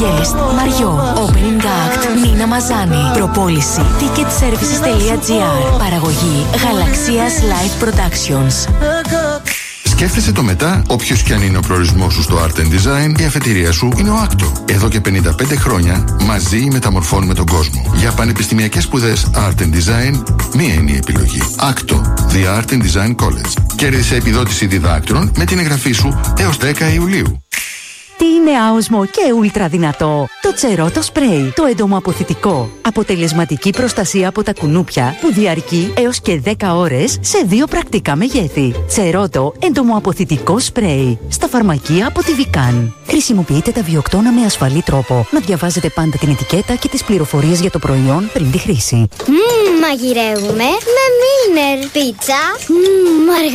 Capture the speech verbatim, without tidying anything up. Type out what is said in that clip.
Guest Μαριό. Opening Act Νίνα Μαζάνη. Προπόληση ticketservices.gr. Παραγωγή Γαλαξίας Live Productions. Σκέφτεσαι το μετά, όποιος κι αν είναι ο προορισμός σου στο Art and Design, η αφετηρία σου είναι ο Άκτο. Εδώ και πενήντα πέντε χρόνια μαζί μεταμορφώνουμε τον κόσμο. Για πανεπιστημιακές σπουδές Art and Design, μία είναι η επιλογή. Άκτο, The Art and Design College. Κέρδισε επιδότηση διδάκτρων με την εγγραφή σου έως δέκα Ιουλίου. Τι είναι άοσμο και ούλτρα δυνατό? Το Τσερότο Σπρέι, το εντομοαποθητικό. Αποτελεσματική προστασία από τα κουνούπια που διαρκεί έως και δέκα ώρες σε δύο πρακτικά μεγέθη. Τσερότο εντομοαποθητικό σπρέι. Στα φαρμακεία από τη Βικάν. Χρησιμοποιείτε τα βιοκτώνα με ασφαλή τρόπο. Να διαβάζετε πάντα την ετικέτα και τις πληροφορίες για το προϊόν πριν τη χρήση. Μμμ, μαγειρεύουμε με Μίλνερ. Πίτσα. Μμμ,